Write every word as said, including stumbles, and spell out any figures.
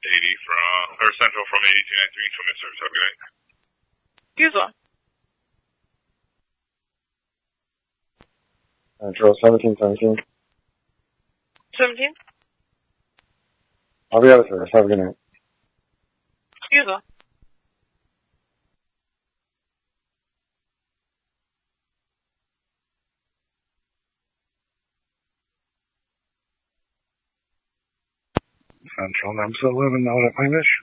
eighty from, or Central from eighty-two ninety-three to Mister Have a good night. You as well. Central seventeen seventeen. seventeen? I'll be out of service. Have a good night. You as well. Central, number eleven, now what I miss?